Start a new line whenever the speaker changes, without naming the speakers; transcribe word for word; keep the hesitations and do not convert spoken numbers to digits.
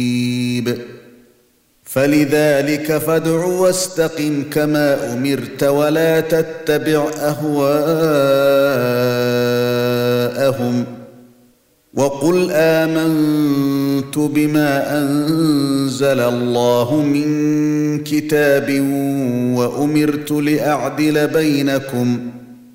فلذلك فادع واستقم كما أمرت ولا تتبع أهواءهم وقل آمنت بما أنزل الله من كتاب وأمرت لأعدل بينكم